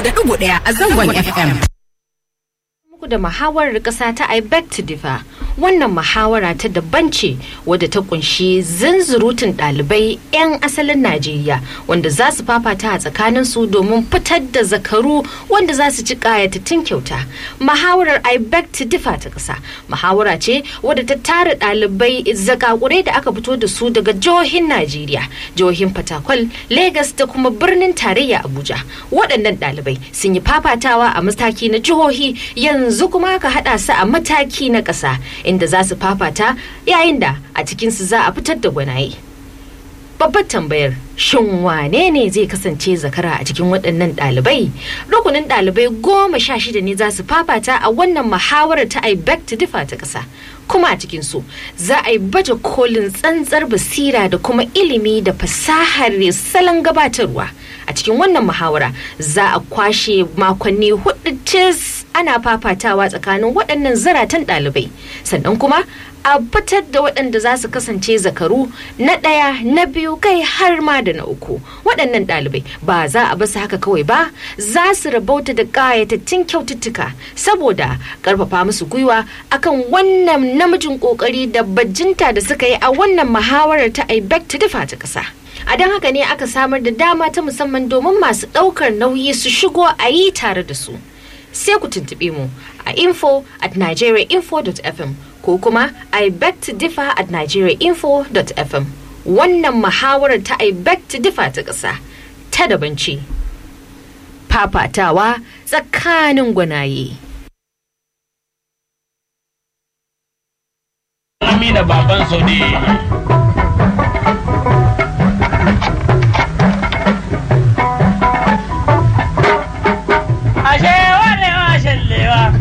93.1 a zangon FM. Da muhawarar ƙasa ta I beg to differ. Wannan muhawara ta daban ce wadda ta kunshi zanzurutun ɗalibai 'yan asalin Najeriya wanda za su fafata a tsakanin su domin fitar da zakaru wanda za su ci ƙayatattun kyauta. Muhawarar I beg to differ ta ƙasa muhawara ce wadda ta tara ɗalibai zakakurai da aka fito da su daga jihohin Najeriya, jihohin Fatakwal, Lagos da kuma birnin tarayya Abuja. Waɗannan ɗalibai sun yi fafatawa a mataki na jihohi, yanzu kuma ka hada su a mataki na ƙasa inda za su fafata yayin da a cikinsu za a fitar da gwanaye. Babbar tambayar, shin wane ne zai kasance zakara a cikin waɗannan ɗalibai? Rukunin ɗalibai 16 ne za su fafata a wannan muhawarar ta I beg to differ ta ƙasa. Kuma a cikinsu za a yi baje kolin tsantsar basira da kuma ilimi da fasahar salon gabatarwa. A cikin wannan muhawara za a kwashe makonni 4 ana fafatawa tsakanin waɗannan zaratan ɗalibai, sannan kuma a fitar da waɗanda za su kasance zakaru na 1, na 2 kai har ma da na 3. Waɗannan ɗalibai ba za a basu haka kawai ba, za su rabauta da ƙayatattun kyaututtuka saboda ƙarfafa musu gwiwa akan wannan namijin ƙoƙari da bajinta da suka yi a wannan muhawarar ta I beg to differ ta ƙasa. A don haka ne aka samar da dama ta musamman domin masu ɗaukar nauyi su shigo a yi tare da su. Sai ku tuntuɓe mu a info@nigeriainfo.fm ko kuma I beg to differ @nigeriainfo.fm. Wannan muhawarar ta I beg to differ ta ƙasa ta daban ce. Fafatawa tsakanin gwanaye. Amina baban Sodi.